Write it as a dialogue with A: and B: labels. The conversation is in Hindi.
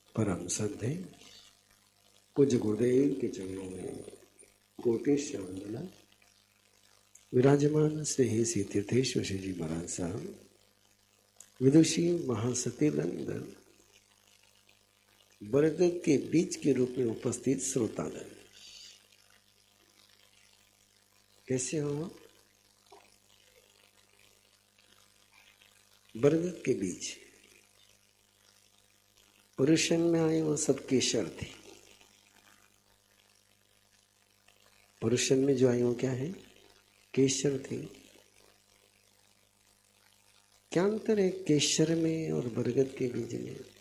A: परम संधे पूज्य गुरुदेव के चरणों में कोटि वंदना। विराजमान स्नेही श्री तीर्थेश्वर श्री जी महाराज साहब, विदुषी महासतीनंद, बरगद के बीच के रूप में उपस्थित श्रोतागण, कैसे हो? बरगद के बीच पुरुषन में आए वो सब केशर थे। पुरुषन में जो आए वो क्या है? केशर थे। क्या अंतर है केशर में और बरगद के बीज में?